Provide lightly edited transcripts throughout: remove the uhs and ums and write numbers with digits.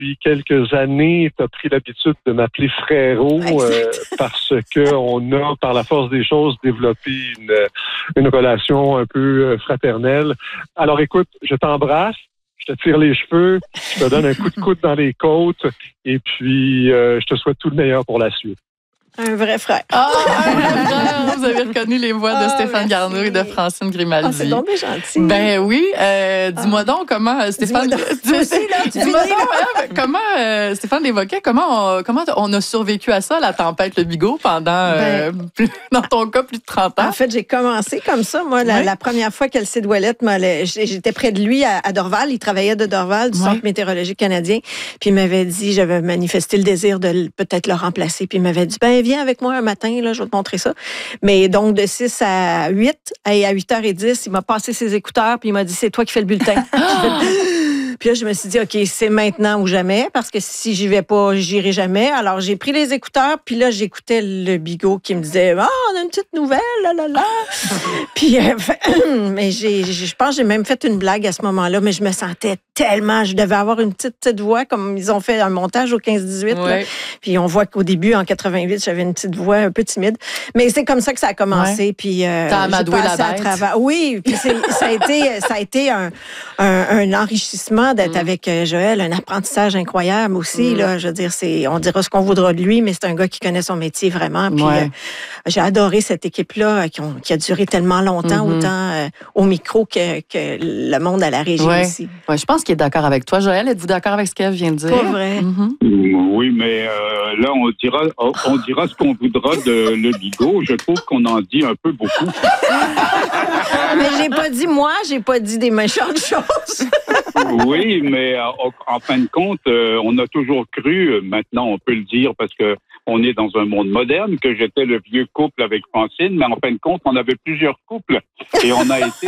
depuis quelques années, tu as pris l'habitude de m'appeler frérot parce que on a, par la force des choses, développé une relation un peu fraternelle. Alors écoute, je t'embrasse, je te tire les cheveux, je te donne un coup de coude dans les côtes et puis je te souhaite tout le meilleur pour la suite. Un vrai frère. Ah, un vrai frère! Vous avez reconnu les voix de Stéphane Garneau et de Francine Grimaldi. Ah, c'est donc bien gentil. Ben oui. Dis-moi donc comment, Stéphane... Dis-moi donc, comment, Stéphane l'évoquait, comment on a survécu à ça, la tempête Le Bigot, pendant, dans ton cas, plus de 30 ans? En fait, j'ai commencé comme ça. Moi, la première fois qu'Elcide Ouellette, j'étais près de lui à Dorval. Il travaillait de Dorval, du Centre météorologique canadien. Puis il m'avait dit, j'avais manifesté le désir de peut-être le remplacer. Puis il m'avait dit, viens avec moi un matin, là, je vais te montrer ça. Mais donc, de 6 à 8, et à 8h10, il m'a passé ses écouteurs, puis il m'a dit, c'est toi qui fais le bulletin. Puis là, je me suis dit, OK, c'est maintenant ou jamais, parce que si j'y vais pas, j'irai jamais. Alors, j'ai pris les écouteurs, puis là, j'écoutais le Bigot qui me disait, on a une petite nouvelle, là, là, là. Puis, mais je pense que j'ai même fait une blague à ce moment-là, mais je me sentais tellement, je devais avoir une petite voix, comme ils ont fait un montage au 15-18. Là. Puis, on voit qu'au début, en 88, j'avais une petite voix un peu timide. Mais c'est comme ça que ça a commencé. Puis, t'as amadoué la bête. Oui, puis ça a été un enrichissement d'être avec Joël, un apprentissage incroyable aussi. Là, je veux dire, on dira ce qu'on voudra de lui, mais c'est un gars qui connaît son métier vraiment. Puis j'ai adoré cette équipe-là qui a duré tellement longtemps, autant au micro que le monde à la régie aussi. Ouais, je pense qu'il est d'accord avec toi. Joël, êtes-vous d'accord avec ce qu'elle vient de dire? Pas vrai. Oui, mais là, on dira ce qu'on voudra de Le Bigot. Je trouve qu'on en dit un peu beaucoup. Mais j'ai pas dit des méchantes choses. Oui, mais en fin de compte, on a toujours cru, maintenant on peut le dire parce que on est dans un monde moderne, que j'étais le vieux couple avec Francine, mais en fin de compte, on avait plusieurs couples et on a été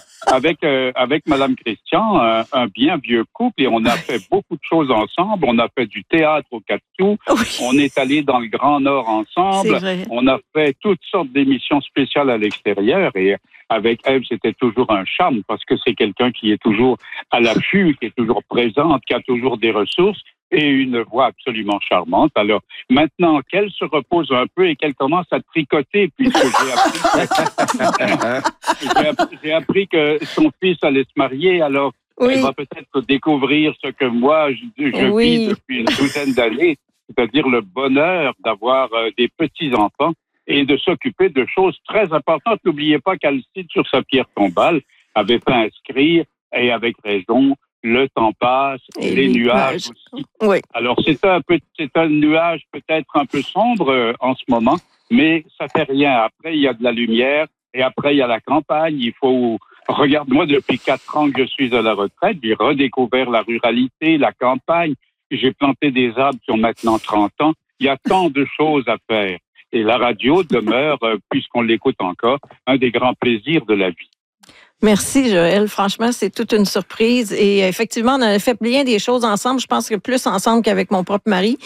avec Madame Christian un bien vieux couple et on a fait beaucoup de choses ensemble. On a fait du théâtre au Catou, on est allé dans le Grand Nord ensemble, on a fait toutes sortes d'émissions spéciales à l'extérieur et avec Ève, c'était toujours un charme parce que c'est quelqu'un qui est toujours à l'affût, qui est toujours présente, qui a toujours des ressources et une voix absolument charmante. Alors, maintenant qu'elle se repose un peu et qu'elle commence à tricoter, puisque j'ai appris que son fils allait se marier, alors elle va peut-être découvrir ce que moi, je vis depuis une douzaine d'années, c'est-à-dire le bonheur d'avoir des petits-enfants et de s'occuper de choses très importantes. N'oubliez pas qu'Alcide, sur sa pierre tombale, avait fait inscrire, et avec raison, le temps passe, et les nuages aussi. Oui. Alors, c'est un nuage peut-être un peu sombre en ce moment, mais ça fait rien. Après, il y a de la lumière, et après, il y a la campagne. Il faut... Regarde, moi, depuis 4 ans que je suis à la retraite, j'ai redécouvert la ruralité, la campagne. J'ai planté des arbres qui ont maintenant 30 ans. Il y a tant de choses à faire. Et la radio demeure, puisqu'on l'écoute encore, un des grands plaisirs de la vie. Merci, Joël. Franchement, c'est toute une surprise. Et effectivement, on a fait bien des choses ensemble. Je pense que plus ensemble qu'avec mon propre mari.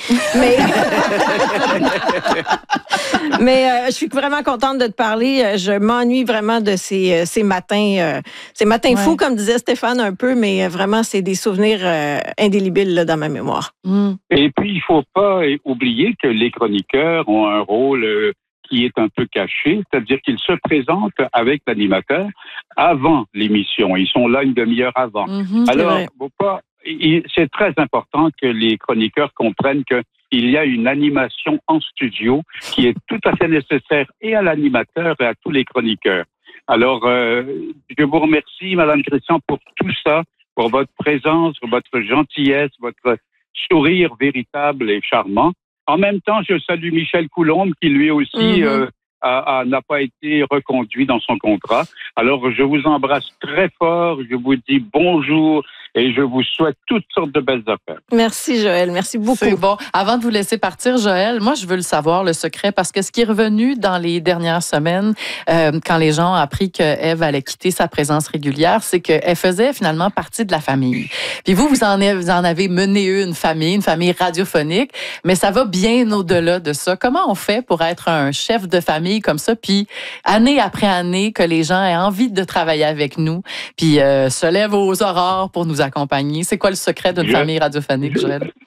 Mais je suis vraiment contente de te parler. Je m'ennuie vraiment de ces matins. Ces matins fous, comme disait Stéphane un peu, mais vraiment, c'est des souvenirs indélébiles là, dans ma mémoire. Et puis, il ne faut pas oublier que les chroniqueurs ont un rôle... qui est un peu caché, c'est-à-dire qu'ils se présentent avec l'animateur avant l'émission. Ils sont là une demi-heure avant. Alors, c'est très important que les chroniqueurs comprennent qu'il y a une animation en studio qui est tout à fait nécessaire et à l'animateur et à tous les chroniqueurs. Alors, je vous remercie, Madame Christian, pour tout ça, pour votre présence, votre gentillesse, votre sourire véritable et charmant. En même temps, je salue Michel Coulombe qui lui aussi n'a pas été reconduit dans son contrat. Alors, je vous embrasse très fort, je vous dis bonjour et je vous souhaite toutes sortes de belles affaires. Merci, Joël. Merci beaucoup. C'est bon. Avant de vous laisser partir, Joël, moi, je veux le savoir, le secret, parce que ce qui est revenu dans les dernières semaines, quand les gens ont appris qu'Ève allait quitter sa présence régulière, c'est qu'elle faisait finalement partie de la famille. Puis vous en avez mené une famille radiophonique, mais ça va bien au-delà de ça. Comment on fait pour être un chef de famille comme ça, puis année après année, que les gens aient envie de travailler avec nous, puis se lèvent aux aurores pour nous accompagner? C'est quoi le secret d'une famille radiophonique, Joël?